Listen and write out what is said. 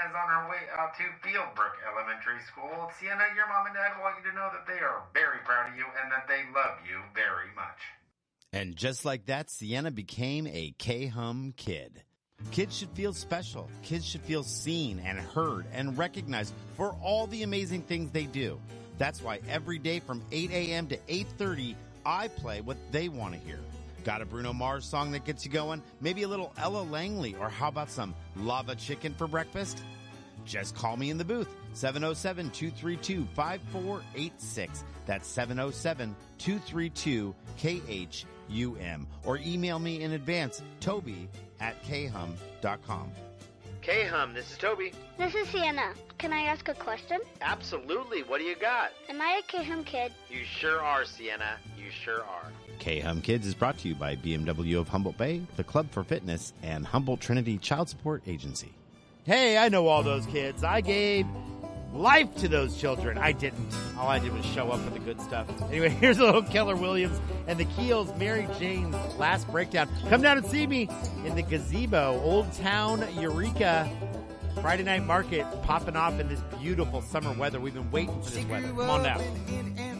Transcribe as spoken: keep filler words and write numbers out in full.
is on her way out to Fieldbrook Elementary School. Sienna, your mom and dad want you to know that they are very proud of you and that they love you very much. And just like that, Sienna became a K-Hum kid. Kids should feel special. Kids should feel seen and heard and recognized for all the amazing things they do. That's why every day from eight a.m. to eight thirty, I play what they want to hear. Got a Bruno Mars song that gets you going? Maybe a little Ella Langley, or how about some lava chicken for breakfast? Just call me in the booth, seven oh seven, two three two, five four eight six. That's seven oh seven, two three two, K H U M. Or email me in advance, Toby at K hum dot com. K-Hum, this is Toby. This is Sienna. Can I ask a question? Absolutely. What do you got? Am I a K-Hum kid? You sure are, Sienna. You sure are. K-Hum Kids is brought to you by B M W of Humboldt Bay, the Club for Fitness, and Humboldt Trinity Child Support Agency. Hey, I know all those kids. I gave life to those children. I didn't. All I did was show up for the good stuff. Anyway, here's a little Keller Williams and the Keels, Mary Jane's Last Breakdown. Come down and see me in the gazebo, Old Town Eureka. Friday night market popping off in this beautiful summer weather. We've been waiting for this weather. Come on down.